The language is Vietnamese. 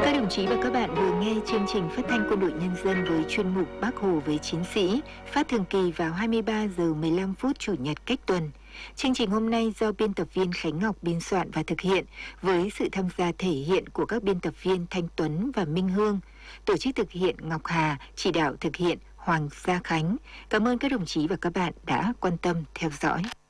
Các đồng chí và các bạn vừa nghe chương trình phát thanh Quân đội Nhân dân với chuyên mục Bác Hồ với Chiến sĩ, phát thường kỳ vào 23 giờ 15 phút Chủ nhật cách tuần. Chương trình hôm nay do biên tập viên Khánh Ngọc biên soạn và thực hiện với sự tham gia thể hiện của các biên tập viên Thanh Tuấn và Minh Hương. Tổ chức thực hiện Ngọc Hà, chỉ đạo thực hiện Hoàng Gia Khánh. Cảm ơn các đồng chí và các bạn đã quan tâm theo dõi.